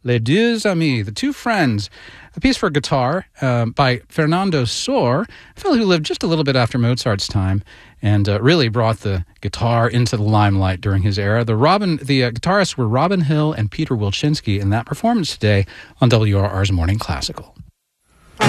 Les Deux Amis, The Two Friends, a piece for guitar by Fernando Sor, a fellow who lived just a little bit after Mozart's time and really brought the guitar into the limelight during his era. The guitarists were Robin Hill and Peter Wilczynski in that performance today on WRR's Morning Classical.